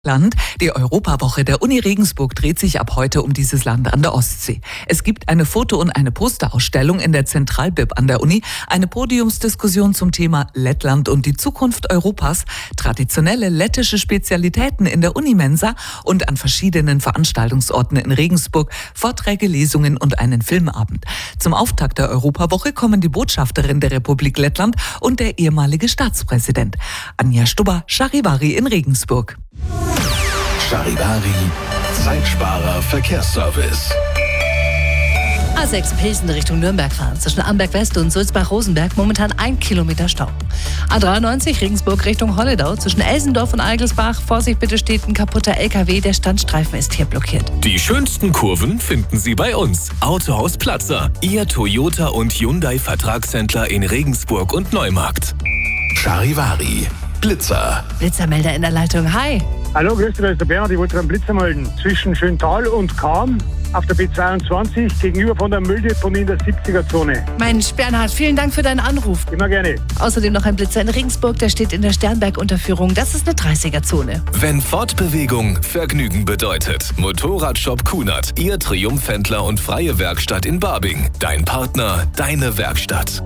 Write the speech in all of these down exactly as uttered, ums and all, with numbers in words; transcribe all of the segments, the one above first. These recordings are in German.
Land. Die Europawoche der Uni Regensburg dreht sich ab heute um dieses Land an der Ostsee. Es gibt eine Foto- und eine Posterausstellung in der Zentralbib an der Uni, eine Podiumsdiskussion zum Thema Lettland und die Zukunft Europas, traditionelle lettische Spezialitäten in der Unimensa und an verschiedenen Veranstaltungsorten in Regensburg, Vorträge, Lesungen und einen Filmabend. Zum Auftakt der Europawoche kommen die Botschafterin der Republik Lettland und der ehemalige Staatspräsident. Anja Stubber, Charivari in Regensburg. Charivari, Zeitsparer Verkehrsservice. A sechs Pilsen Richtung Nürnberg fahren. Zwischen Amberg West und Sulzbach-Rosenberg momentan ein Kilometer Stau. A dreiundneunzig Regensburg Richtung Holledau. Zwischen Elsendorf und Eigelsbach. Vorsicht bitte, steht ein kaputter L K W. Der Standstreifen ist hier blockiert. Die schönsten Kurven finden Sie bei uns. Autohaus Platzer. Ihr Toyota und Hyundai Vertragshändler in Regensburg und Neumarkt. Charivari, Blitzer. Blitzermelder in der Leitung. Hi. Hallo, grüß dich, da ist der Bernhard. Ich wollte einen Blitzer melden. Zwischen Schöntal und Cham auf der B zweiundzwanzig gegenüber von der Mülldeponie in der siebziger-Zone. Mensch, Bernhard, vielen Dank für deinen Anruf. Immer gerne. Außerdem noch ein Blitzer in Regensburg, der steht in der Sternberg-Unterführung. Das ist eine dreißiger-Zone. Wenn Fortbewegung Vergnügen bedeutet. Motorradshop Kunert, Ihr Triumphhändler und freie Werkstatt in Barbing. Dein Partner, deine Werkstatt.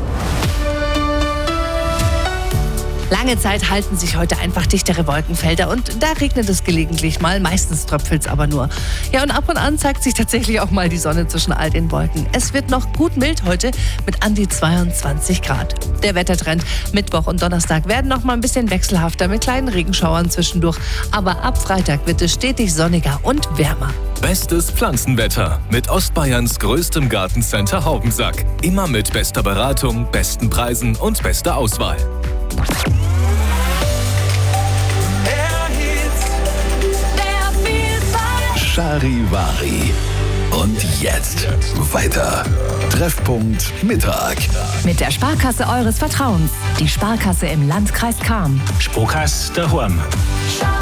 Lange Zeit halten sich heute einfach dichtere Wolkenfelder und da regnet es gelegentlich mal, meistens tröpfelt es aber nur. Ja, und ab und an zeigt sich tatsächlich auch mal die Sonne zwischen all den Wolken. Es wird noch gut mild heute mit an die zweiundzwanzig Grad. Der Wettertrend Mittwoch und Donnerstag werden noch mal ein bisschen wechselhafter mit kleinen Regenschauern zwischendurch. Aber ab Freitag wird es stetig sonniger und wärmer. Bestes Pflanzenwetter mit Ostbayerns größtem Gartencenter Haubensack. Immer mit bester Beratung, besten Preisen und bester Auswahl. Charivari. Und jetzt weiter. Treffpunkt Mittag. Mit der Sparkasse eures Vertrauens. Die Sparkasse im Landkreis Cham. Sparkasse daheim.